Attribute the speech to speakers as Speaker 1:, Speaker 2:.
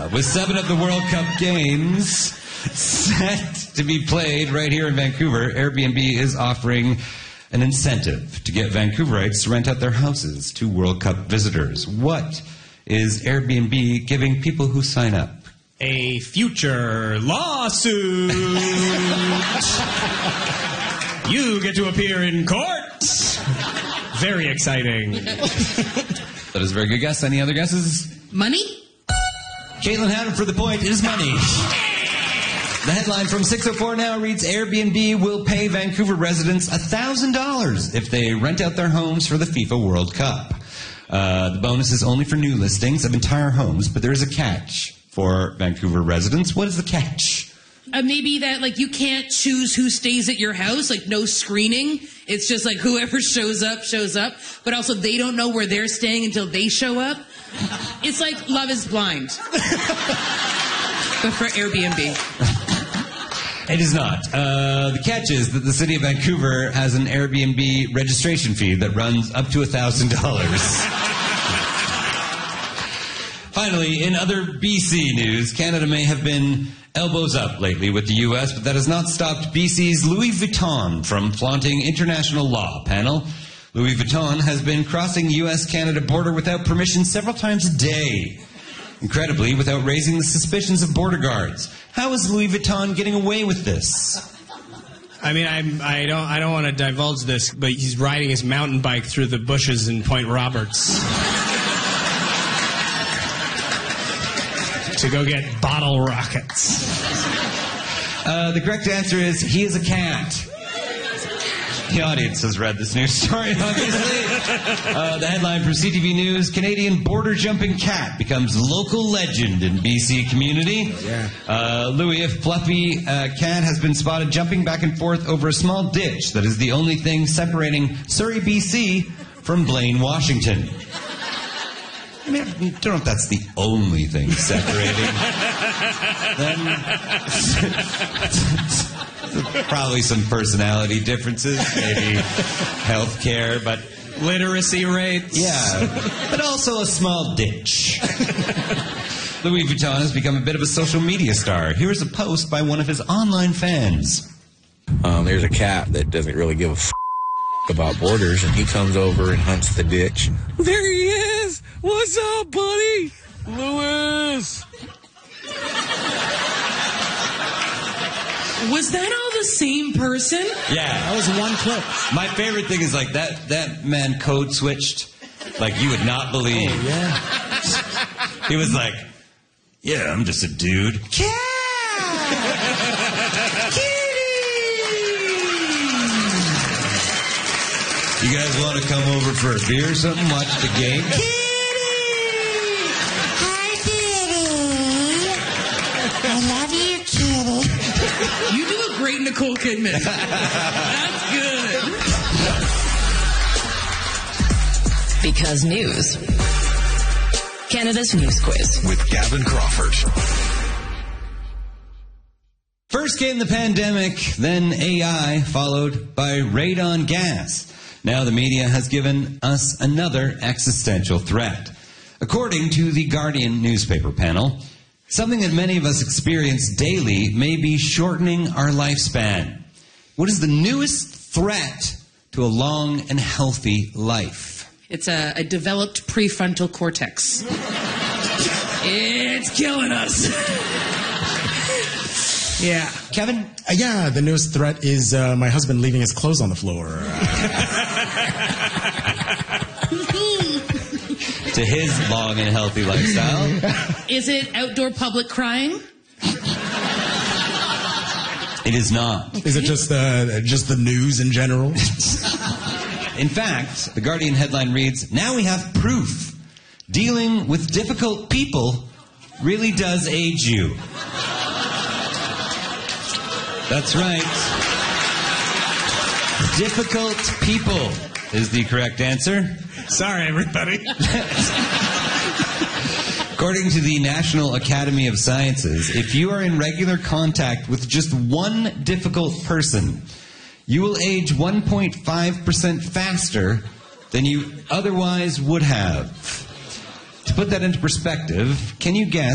Speaker 1: With 7 of the World Cup games set to be played right here in Vancouver, Airbnb is offering an incentive to get Vancouverites to rent out their houses to World Cup visitors. What is Airbnb giving people who sign up?
Speaker 2: A future lawsuit. You get to appear in court. Very exciting.
Speaker 1: That is a very good guess. Any other guesses?
Speaker 3: Money?
Speaker 1: Caitlin had him for the point. It is money. The headline from 604 Now reads, Airbnb will pay Vancouver residents $1,000 if they rent out their homes for the FIFA World Cup. The bonus is only for new listings of entire homes, but there is a catch for Vancouver residents. What is the catch?
Speaker 3: Maybe that, like, you can't choose who stays at your house, like, no screening. It's just, like, whoever shows up. But also, they don't know where they're staying until they show up. It's like Love is Blind. But for Airbnb.
Speaker 1: It is not. The catch is that the city of Vancouver has an Airbnb registration fee that runs up to $1,000. Finally, in other BC news, Canada may have been elbows up lately with the U.S., but that has not stopped BC's Louis Vuitton from flaunting international law. Panel, Louis Vuitton has been crossing the U.S.-Canada border without permission several times a day. Incredibly, without raising the suspicions of border guards. How is Louis Vuitton getting away with this?
Speaker 2: I mean, I don't want to divulge this, but he's riding his mountain bike through the bushes in Point Roberts to go get bottle rockets.
Speaker 1: The correct answer is he is a cat. The audience has read this news story, obviously. The headline from CTV News, Canadian border-jumping cat becomes local legend in BC community.
Speaker 4: Yeah.
Speaker 1: Louis, a fluffy cat, has been spotted jumping back and forth over a small ditch that is the only thing separating Surrey, BC from Blaine, Washington. I mean, I don't know if that's the only thing separating them. Probably some personality differences, maybe healthcare, but
Speaker 2: literacy rates.
Speaker 1: Yeah, but also a small ditch. Louis Vuitton has become a bit of a social media star. Here's a post by one of his online fans.
Speaker 5: There's a cat that doesn't really give a f*** about borders, and he comes over and hunts the ditch. There he is! What's up, buddy? Louis!
Speaker 3: Was that all the same person?
Speaker 1: Yeah.
Speaker 4: That was one clip.
Speaker 1: My favorite thing is, like, that man code switched like you would not believe.
Speaker 4: Oh, yeah.
Speaker 1: He was like, yeah, I'm just a dude. Cat! You guys want to come over for a beer or something? Watch the game?
Speaker 6: Hi, Kitty. I love you, Kitty.
Speaker 3: You do a great Nicole Kidman. That's good.
Speaker 7: Because news. Canada's News Quiz.
Speaker 8: With Gavin Crawford.
Speaker 1: First came the pandemic, then AI, followed by radon gas. Now the media has given us another existential threat. According to the Guardian newspaper panel, something that many of us experience daily may be shortening our lifespan. What is the newest threat to a long and healthy life?
Speaker 3: It's a developed prefrontal cortex. It's killing us. Yeah.
Speaker 1: Kevin?
Speaker 4: Yeah, the newest threat is my husband leaving his clothes on the floor.
Speaker 1: To his long and healthy lifestyle.
Speaker 3: Is it outdoor public crying?
Speaker 1: It is not.
Speaker 4: Is it just the news in general?
Speaker 1: In fact, the Guardian headline reads, now we have proof. Dealing with difficult people really does age you. That's right. Difficult people is the correct answer.
Speaker 2: Sorry, everybody.
Speaker 1: According to the National Academy of Sciences, if you are in regular contact with just one difficult person, you will age 1.5% faster than you otherwise would have. To put that into perspective, can you guess